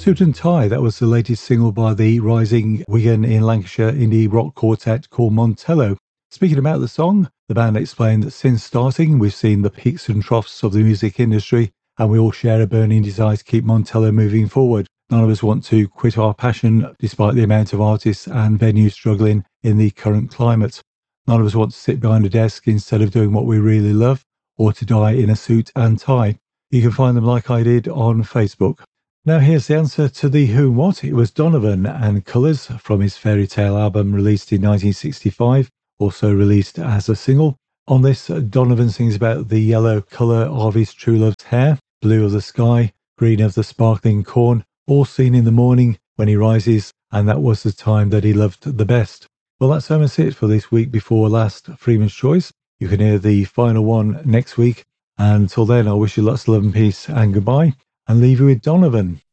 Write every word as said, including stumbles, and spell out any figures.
Suit and Tie, that was the latest single by the rising Wigan in Lancashire indie rock quartet called Montello. Speaking about the song, the band explained that since starting, we've seen the peaks and troughs of the music industry, and we all share a burning desire to keep Montello moving forward. None of us want to quit our passion despite the amount of artists and venues struggling in the current climate. None of us want to sit behind a desk instead of doing what we really love, or to die in a suit and tie. You can find them like I did on Facebook. Now here's the answer to the who and what. It was Donovan and Colours from his Fairy Tale album released in nineteen sixty-five, also released as a single. On this, Donovan sings about the yellow colour of his true love's hair, blue of the sky, green of the sparkling corn, all seen in the morning when he rises, and that was the time that he loved the best. Well, that's almost it for this week before last Freeman's Choice. You can hear the final one next week. And until then, I wish you lots of love and peace and goodbye, and leave you with Donovan.